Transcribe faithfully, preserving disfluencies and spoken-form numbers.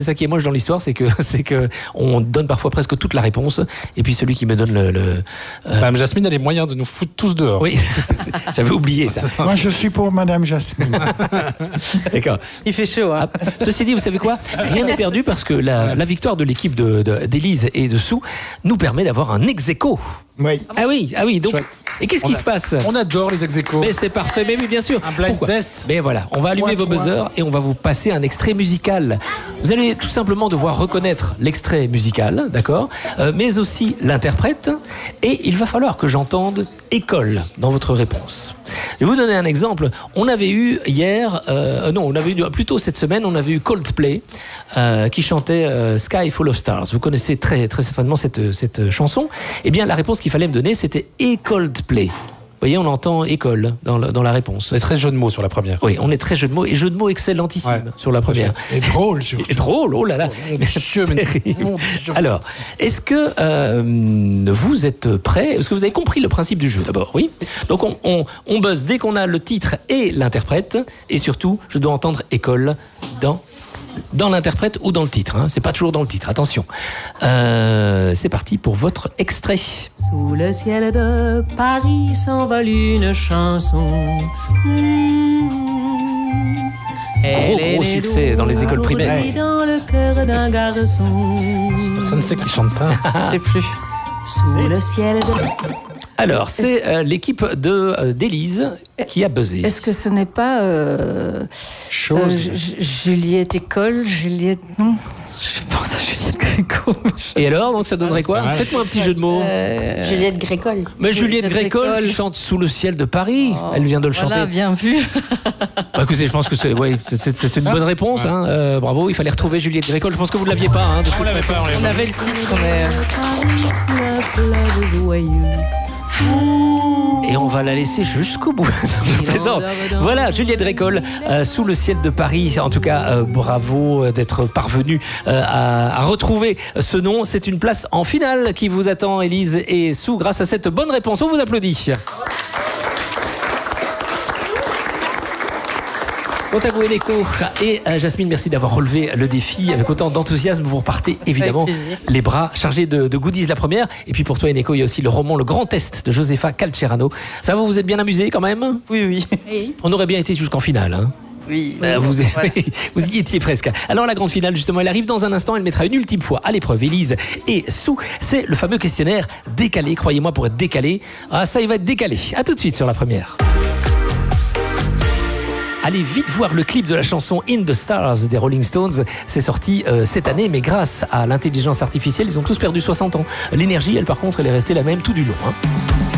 C'est ça qui est moche dans l'histoire, c'est que c'est que on donne parfois presque toute la réponse, et puis celui qui me donne le. le euh... Madame Jasmine a les moyens de nous foutre tous dehors. Oui, j'avais oublié ça. ça. Moi, je suis pour Madame Jasmine. D'accord. Il fait chaud. Hein. Ah, ceci dit, vous savez quoi ? Rien n'est perdu parce que la, la victoire de l'équipe de, de, d'Élise et de Sue nous permet d'avoir un ex-aequo. Oui. Ah oui, ah oui. Donc, chouette. Et qu'est-ce On qui a, se passe ? On adore les ex-aequo. Mais c'est parfait, mais oui, bien sûr. Un blind Pourquoi ? test. Mais voilà, on va allumer trois, vos buzzers et on va vous passer un extrait musical. Vous allez tout simplement devoir reconnaître l'extrait musical, d'accord, euh, mais aussi l'interprète, et il va falloir que j'entende école dans votre réponse. Je vais vous donner un exemple. On avait eu hier, euh, non, on avait eu plutôt cette semaine, on avait eu Coldplay euh, qui chantait euh, Sky Full of Stars. Vous connaissez très très certainement cette cette chanson. Eh bien, la réponse qu'il fallait me donner, c'était et Coldplay. Vous voyez, on entend école dans, le, dans la réponse. C'est très jeu de mots sur la première. Oui, on est très jeu de mots, et jeu de mots excellentissime ouais, sur la première. Et drôle, surtout. Et drôle, oh là là. Mon Dieu, mais... Mon Dieu. Alors, est-ce que euh, vous êtes prêts ? Est-ce que vous avez compris le principe du jeu d'abord ? Oui. Donc on, on, on buzz dès qu'on a le titre et l'interprète, et surtout, je dois entendre école dans... dans l'interprète ou dans le titre, hein. C'est pas toujours dans le titre, attention. Euh, c'est parti pour votre extrait. Sous le ciel de Paris s'envole une chanson. Mmh. Gros gros succès dans les écoles primaires. Dans le cœur d'un garçon. Personne ne sait qui chante ça. Je sais plus. Sous le ciel de... Alors, c'est euh, l'équipe de euh, d'Élise qui a buzzé. Est-ce que ce n'est pas euh, Chose. euh, J- Juliette École, Juliette non, je pense à Juliette Gréco. Et alors, donc ça donnerait Ah, quoi ? Faites-moi un petit jeu de mots. Euh, Juliette Grécole. Mais Juliette Juliette Grécole Grécole. qui chante Sous le ciel de Paris, Oh, elle vient de le voilà, chanter. bien vu. Bah, écoutez, je pense que c'est, ouais, c'est, c'est, c'est une bonne réponse. Hein. Euh, bravo, il fallait retrouver Juliette Grécole. Je pense que vous ne l'aviez pas. Hein, de toute On l'avait façon. pas, on l'avait On avait le titre, mais La fleuve joyeux. Et on va la laisser jusqu'au bout. Je plaisante. Voilà, Juliette Grécole, euh, Sous le ciel de Paris. En tout cas, euh, bravo d'être parvenu euh, à, à retrouver ce nom. C'est une place en finale qui vous attend, Élise et Sue, grâce à cette bonne réponse. On vous applaudit. Quant à vous, Eneko et euh, Jasmine, merci d'avoir relevé le défi avec autant d'enthousiasme. Vous repartez évidemment les bras chargés de, de goodies la première. Et puis pour toi, Eneko, il y a aussi le roman Le Grand Test de Josefa Calcerano. Ça va, vous êtes bien amusé quand même ? oui, oui. Oui. On aurait bien été jusqu'en finale. Hein. Oui, Euh, oui, vous, voilà. vous y étiez presque. Alors la grande finale, justement, elle arrive dans un instant. Elle mettra une ultime fois à l'épreuve Élise et Sue. C'est le fameux questionnaire décalé. Croyez-moi, pour être décalé, ah, ça, il va être décalé. À tout de suite sur la première. Allez vite voir le clip de la chanson In the Stars des Rolling Stones. C'est sorti euh, cette année, mais grâce à l'intelligence artificielle, ils ont tous perdu soixante ans. L'énergie, elle, par contre, elle est restée la même tout du long. Hein.